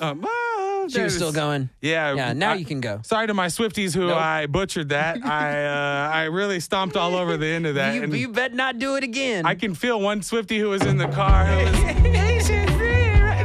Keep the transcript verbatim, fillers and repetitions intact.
Um, oh, She was that still is- going. Yeah. Yeah, now I- you can go. Sorry to my Swifties who Nope. I butchered that. I uh, I really stomped all over the end of that. You, and you bet not do it again. I can feel one Swiftie who was in the car who was